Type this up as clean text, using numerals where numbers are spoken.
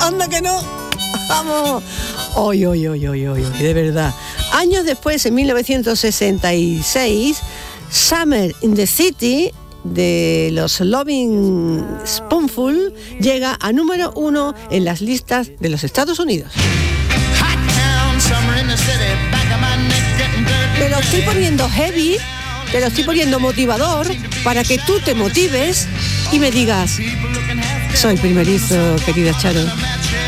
¡Anda que no! ¡Vamos! Hoy, de verdad. Años después, en 1966, Summer in the City de los Loving Spoonful llega a número 1 en las listas de los Estados Unidos. Te lo estoy poniendo heavy, te lo estoy poniendo motivador para que tú te motives y me digas: soy primerizo, querida Charo.